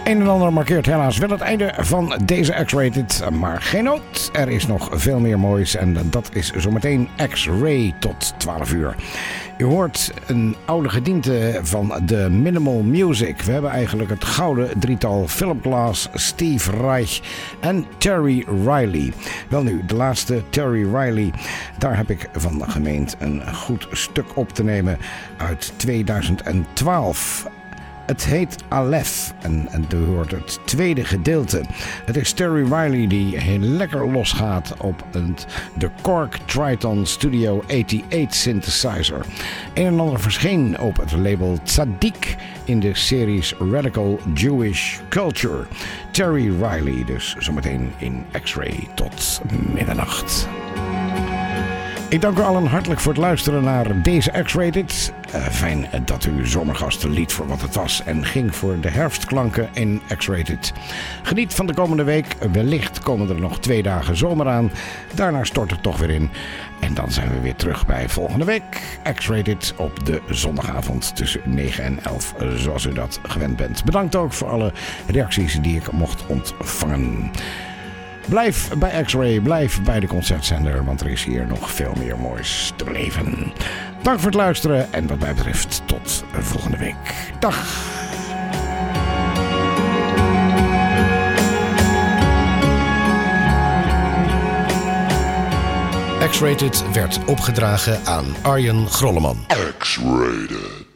Een en ander markeert helaas wel het einde van deze X-Rated. Maar geen nood, er is nog veel meer moois. En dat is zometeen X-Ray tot 12 uur. U hoort een oude gediente van de Minimal Music. We hebben eigenlijk het gouden drietal Philip Glass, Steve Reich en Terry Riley. Welnu, de laatste, Terry Riley, daar heb ik van gemeend een goed stuk op te nemen uit 2012. Het heet Aleph en u hoort het tweede gedeelte. Het is Terry Riley die heel lekker losgaat op de Korg Triton Studio 88 synthesizer. Een en ander verscheen op het label Tzadik in de series Radical Jewish Culture. Terry Riley dus zometeen in X-Ray tot middernacht. Ik dank u allen hartelijk voor het luisteren naar deze X-Rated. Fijn dat u zomergasten liet voor wat het was en ging voor de herfstklanken in X-Rated. Geniet van de komende week. Wellicht komen er nog 2 dagen zomer aan. Daarna stort het toch weer in. En dan zijn we weer terug bij volgende week. X-Rated op de zondagavond tussen 9 en 11, zoals u dat gewend bent. Bedankt ook voor alle reacties die ik mocht ontvangen. Blijf bij X-Ray, blijf bij de concertzender, want er is hier nog veel meer moois te beleven. Dank voor het luisteren en wat mij betreft tot volgende week. Dag! X-Rated werd opgedragen aan Arjen Grolleman. X-Rated.